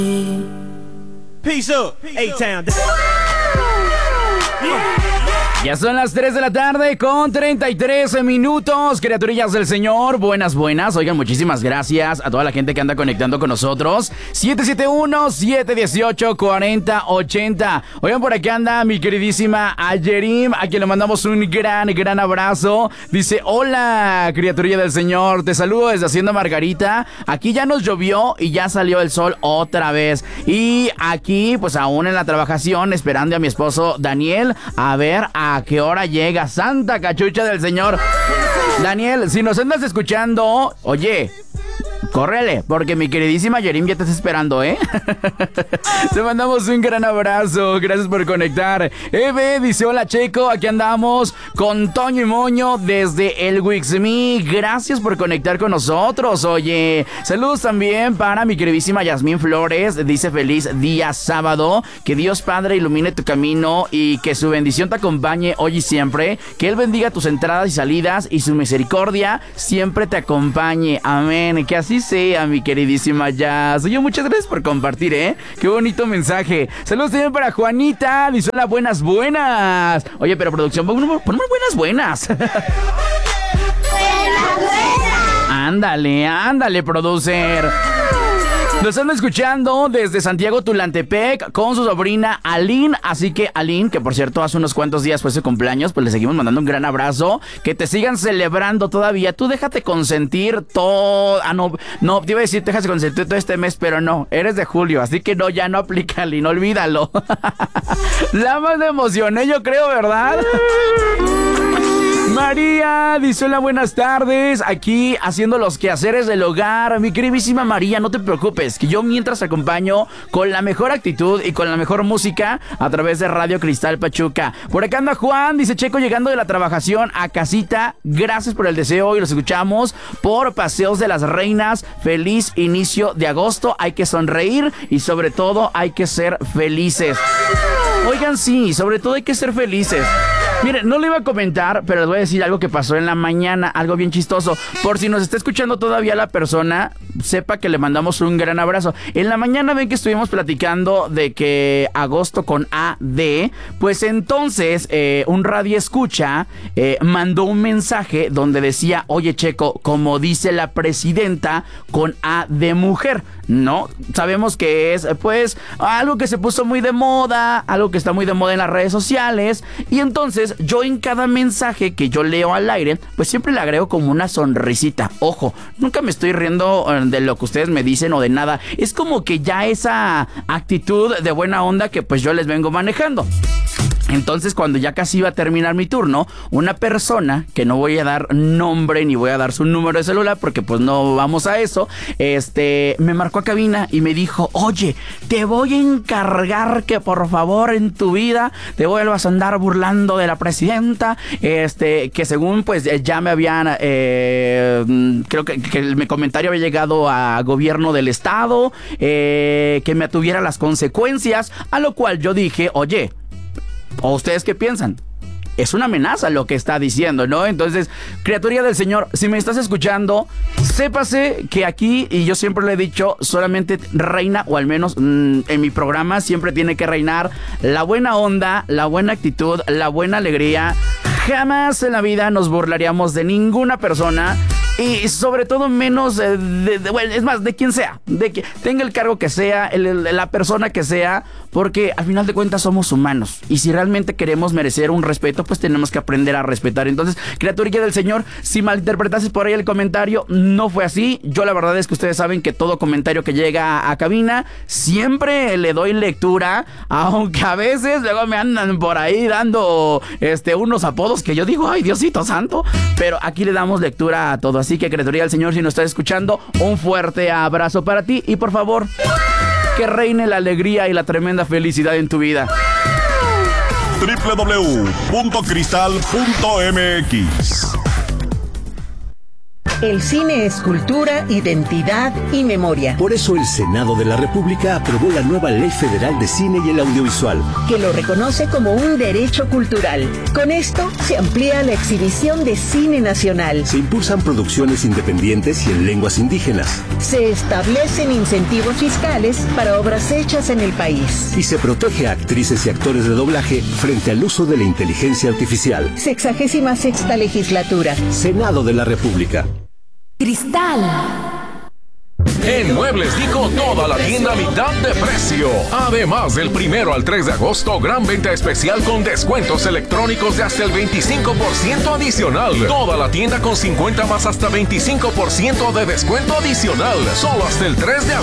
Peace up, A-Town. Ya son las 3 de la tarde con 33 minutos, criaturillas del Señor, buenas. Oigan, muchísimas gracias a toda la gente que anda conectando con nosotros. 771-718-4080. Oigan, por aquí anda mi queridísima Ayerim, a quien le mandamos un gran abrazo. Dice, hola, criaturilla del Señor, te saludo desde Hacienda Margarita. Aquí ya nos llovió y ya salió el sol otra vez. Y aquí, pues aún en la trabajación, esperando a mi esposo Daniel, a ver a qué hora llega Santa Cachucha del Señor. Daniel, si nos andas escuchando, oye, córrele, porque mi queridísima Yerim ya te está esperando, ¿eh? Te mandamos un gran abrazo, gracias por conectar. Eve dice, hola Checo, aquí andamos con Toño y Moño desde el Wixmi. Gracias por conectar con nosotros, oye. Saludos también para mi queridísima Yasmín Flores, dice feliz día sábado, que Dios Padre ilumine tu camino y que su bendición te acompañe hoy y siempre, que Él bendiga tus entradas y salidas y su misericordia siempre te acompañe, amén, que así sea, mi queridísima Jazz. Oye, muchas gracias por compartir, ¿eh? Qué bonito mensaje. Saludos también para Juanita. Dice, hola, buenas. Oye, pero producción, ponemos buenas. Ándale, producer. Nos están escuchando desde Santiago Tulantepec con su sobrina Aline. Así que Aline, que por cierto hace unos cuantos días fue su cumpleaños, pues le seguimos mandando un gran abrazo. Que te sigan celebrando todavía. Tú déjate consentir todo. No, te iba a decir déjate consentir todo este mes, pero no, eres de julio. Así que no, ya no aplica, Aline, olvídalo. La más me emocioné, yo creo, ¿verdad? María dice, hola, buenas tardes, aquí haciendo los quehaceres del hogar. Mi queridísima María, no te preocupes, que yo mientras te acompaño con la mejor actitud y con la mejor música a través de Radio Cristal Pachuca. Por acá anda Juan, dice, Checo, llegando de la trabajación a casita, gracias por el deseo y los escuchamos por Paseos de las Reinas. Feliz inicio de agosto, hay que sonreír y sobre todo hay que ser felices. Oigan, sí, sobre todo hay que ser felices. Miren, no le iba a comentar, pero les voy a decir algo que pasó en la mañana, algo bien chistoso. Por si nos está escuchando todavía la persona, sepa que le mandamos un gran abrazo. En la mañana ven que estuvimos platicando de que agosto con AD, pues entonces un radioescucha mandó un mensaje donde decía, oye Checo, como dice la presidenta, con A de mujer. No, sabemos que es pues algo que se puso muy de moda, algo que está muy de moda en las redes sociales. Y entonces yo en cada mensaje que yo leo al aire, pues siempre le agrego como una sonrisita. Ojo, nunca me estoy riendo de lo que ustedes me dicen o de nada. Es como que ya esa actitud de buena onda que pues yo les vengo manejando. Entonces, cuando ya casi iba a terminar mi turno, una persona, que no voy a dar nombre ni voy a dar su número de celular porque pues no vamos a eso, me marcó a cabina y me dijo, oye, te voy a encargar que por favor en tu vida te vuelvas a andar burlando de la presidenta, que según pues ya me habían, creo que mi comentario había llegado a gobierno del estado, que me atuviera las consecuencias, a lo cual yo dije, oye, ¿o ustedes qué piensan? Es una amenaza lo que está diciendo, ¿no? Entonces, criatura del Señor, si me estás escuchando, sépase que aquí, y yo siempre le he dicho, solamente reina, o al menos en mi programa, siempre tiene que reinar la buena onda, la buena actitud, la buena alegría. Jamás en la vida nos burlaríamos de ninguna persona. Y sobre todo menos, bueno, es más, de quien sea, de que tenga el cargo que sea, la persona que sea, porque al final de cuentas somos humanos. Y si realmente queremos merecer un respeto, pues tenemos que aprender a respetar. Entonces, criaturilla del Señor, si malinterpretaste por ahí el comentario, no fue así. Yo la verdad es que ustedes saben que todo comentario que llega a cabina, siempre le doy lectura, aunque a veces luego me andan por ahí dando unos apodos que yo digo, ay, Diosito santo, pero aquí le damos lectura a todo. Así que, criatura del Señor, si nos estás escuchando, un fuerte abrazo para ti y por favor, que reine la alegría y la tremenda felicidad en tu vida. www.cristal.mx El cine es cultura, identidad y memoria. Por eso el Senado de la República aprobó la nueva Ley Federal de Cine y el Audiovisual, que lo reconoce como un derecho cultural. Con esto se amplía la exhibición de cine nacional. se impulsan producciones independientes y en lenguas indígenas, Se establecen incentivos fiscales para obras hechas en el país. y se protege a actrices y actores de doblaje frente al uso de la inteligencia artificial. 66ª legislatura. Senado de la República. Cristal. En Muebles Dico, toda la tienda a mitad de precio. Además, del 1 al 3 de agosto, gran venta especial con descuentos electrónicos de hasta el 25% adicional. Toda la tienda con 50 más hasta 25% de descuento adicional. Solo hasta el 3 de agosto.